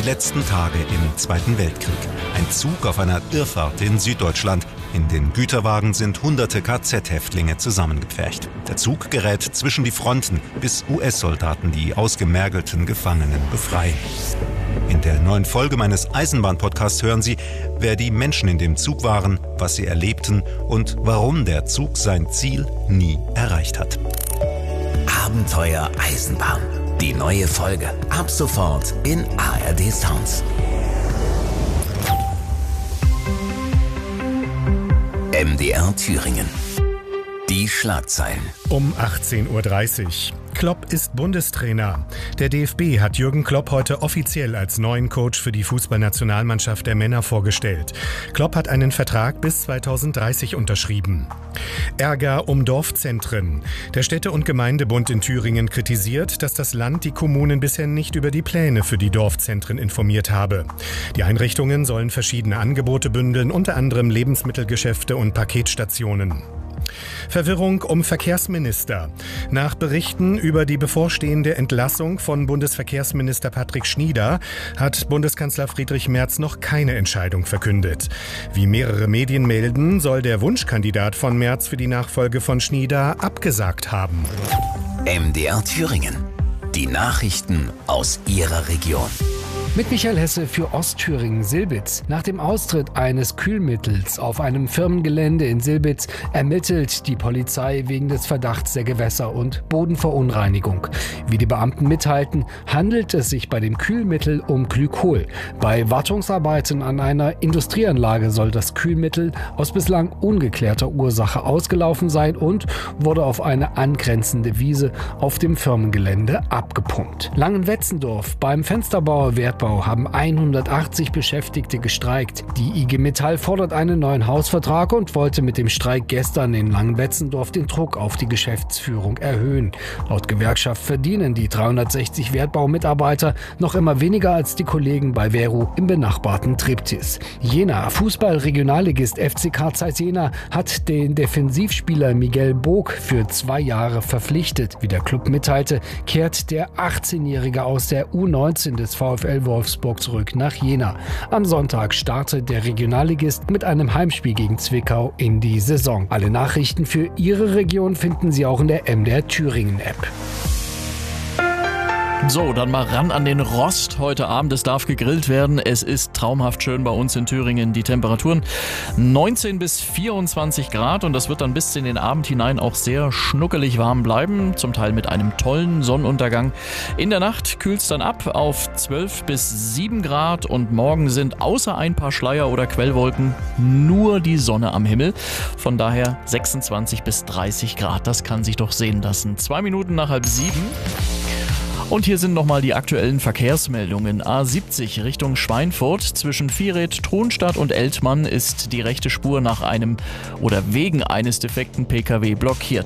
Die letzten Tage im Zweiten Weltkrieg. Ein Zug auf einer Irrfahrt in Süddeutschland. In den Güterwagen sind hunderte KZ-Häftlinge zusammengepfercht. Der Zug gerät zwischen die Fronten, bis US-Soldaten die ausgemergelten Gefangenen befreien. In der neuen Folge meines Eisenbahn-Podcasts hören Sie, wer die Menschen in dem Zug waren, was sie erlebten und warum der Zug sein Ziel nie erreicht hat. Abenteuer Eisenbahn. Die neue Folge. Ab sofort in ARD Sounds. MDR Thüringen. Die Schlagzeilen. Um 18:30 Uhr. Klopp ist Bundestrainer. Der DFB hat Jürgen Klopp heute offiziell als neuen Coach für die Fußballnationalmannschaft der Männer vorgestellt. Klopp hat einen Vertrag bis 2030 unterschrieben. Ärger um Dorfzentren. Der Städte- und Gemeindebund in Thüringen kritisiert, dass das Land die Kommunen bisher nicht über die Pläne für die Dorfzentren informiert habe. Die Einrichtungen sollen verschiedene Angebote bündeln, unter anderem Lebensmittelgeschäfte und Paketstationen. Verwirrung um Verkehrsminister. Nach Berichten über die bevorstehende Entlassung von Bundesverkehrsminister Patrick Schnieder hat Bundeskanzler Friedrich Merz noch keine Entscheidung verkündet. Wie mehrere Medien melden, soll der Wunschkandidat von Merz für die Nachfolge von Schnieder abgesagt haben. MDR Thüringen. Die Nachrichten aus Ihrer Region. Mit Michael Hesse für Ostthüringen Silbitz. Nach dem Austritt eines Kühlmittels auf einem Firmengelände in Silbitz ermittelt die Polizei wegen des Verdachts der Gewässer- und Bodenverunreinigung. Wie die Beamten mitteilten, handelt es sich bei dem Kühlmittel um Glykol. Bei Wartungsarbeiten an einer Industrieanlage soll das Kühlmittel aus bislang ungeklärter Ursache ausgelaufen sein und wurde auf eine angrenzende Wiese auf dem Firmengelände abgepumpt. Langenwetzendorf beim Fensterbauer Wertbau haben 180 Beschäftigte gestreikt. Die IG Metall fordert einen neuen Hausvertrag und wollte mit dem Streik gestern in Langenwetzendorf den Druck auf die Geschäftsführung erhöhen. Laut Gewerkschaft verdienen die 360 Wertbaumitarbeiter noch immer weniger als die Kollegen bei Veru im benachbarten Triptis. Jena, Fußball-Regionalligist FCK Zeiss Jena, hat den Defensivspieler Miguel Bog für 2 Jahre verpflichtet. Wie der Club mitteilte, kehrt der 18-Jährige aus der U19 des VfL Wolfsburg zurück nach Jena. Am Sonntag startet der Regionalligist mit einem Heimspiel gegen Zwickau in die Saison. Alle Nachrichten für Ihre Region finden Sie auch in der MDR Thüringen App. So, dann mal ran an den Rost heute Abend. Es darf gegrillt werden. Es ist traumhaft schön bei uns in Thüringen. Die Temperaturen 19 bis 24 Grad und das wird dann bis in den Abend hinein auch sehr schnuckelig warm bleiben. Zum Teil mit einem tollen Sonnenuntergang. In der Nacht kühlt es dann ab auf 12 bis 7 Grad und morgen sind außer ein paar Schleier oder Quellwolken nur die Sonne am Himmel. Von daher 26 bis 30 Grad. Das kann sich doch sehen lassen. 2 Minuten nach 6:30. Und hier sind nochmal die aktuellen Verkehrsmeldungen. A70 Richtung Schweinfurt zwischen Viereth, Tronstadt und Eltmann ist die rechte Spur nach einem oder wegen eines defekten Pkw blockiert.